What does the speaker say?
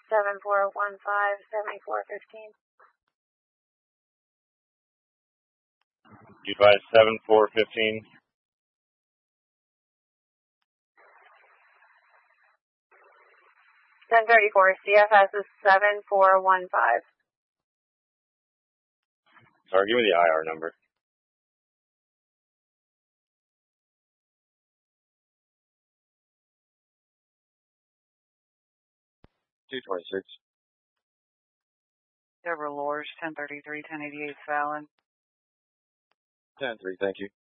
7415, 7415. You advise 7415. 1034, CFS is 7415. Sorry, give me the IR number. 226. Deborah Lors, 1033, 1088 Fallon. 10-3, thank you.